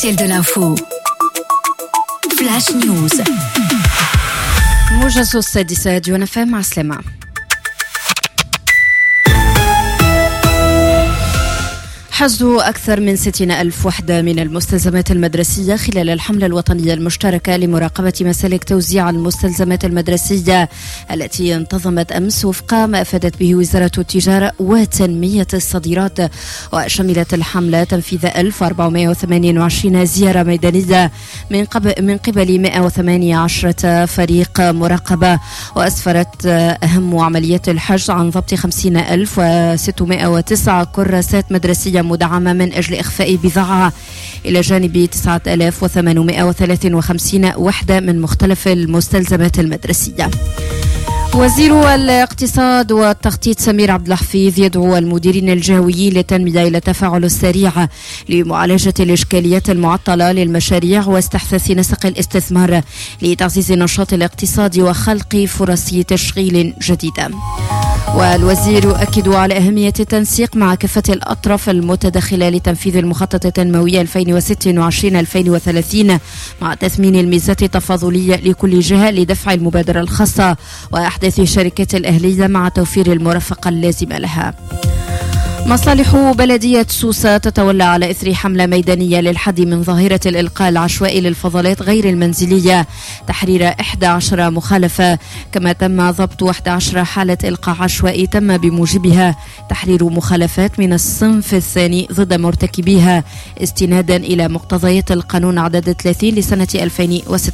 l'essentiel de l'info. Flash News. موجز السادسة جوانا فهم عسلمة. حجز أكثر من 60,000 وحدة من المستلزمات المدرسية خلال الحملة الوطنية المشتركة لمراقبة مسالك توزيع المستلزمات المدرسية التي انتظمت أمس وفق ما أفادت به وزارة التجارة وتنمية الصادرات. وشملت الحملة تنفيذ 1428 زيارة ميدانية من قبل 118 فريق مراقبة. وأسفرت أهم عمليات الحجز عن ضبط 50,609 كراسات مدرسية مدعمة من أجل إخفاء بضاعة، إلى جانب 9,853 وحدة من مختلف المستلزمات المدرسية. وزير الاقتصاد والتخطيط سمير عبد الحفيظ يدعو المديرين الجهويين للتنمية إلى التفاعل السريع لمعالجة الإشكاليات المعطلة للمشاريع واستحداث نسق الاستثمار لتعزيز النشاط الاقتصادي وخلق فرص تشغيل جديدة. والوزير يؤكد على أهمية التنسيق مع كافة الأطراف المتدخلة لتنفيذ المخطط التنموي 2026-2030 مع تثمين الميزات التفاضلية لكل جهة لدفع المبادرة الخاصة وأحداث الشركات الأهلية مع توفير المرافقة اللازمة لها. مصالح بلدية سوسة تتولى على إثر حملة ميدانية للحد من ظاهرة الإلقاء العشوائي للفضلات غير المنزلية تحرير 11 مخالفة، كما تم ضبط 11 حالة إلقاء عشوائي تم بموجبها تحرير مخالفات من الصنف الثاني ضد مرتكبيها استنادا إلى مقتضيات القانون عدد 30 لسنة 2016.